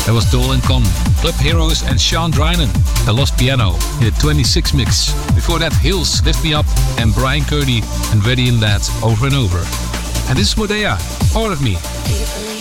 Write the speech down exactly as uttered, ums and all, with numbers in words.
That was Dolan Con, Club Heroes and Sean Drynan, The Lost Piano in the twenty-six mix. Before that, Hills, Lift Me Up, and Brian Kearney and Ready in That, Over and Over. And this is Modea, Part of Me.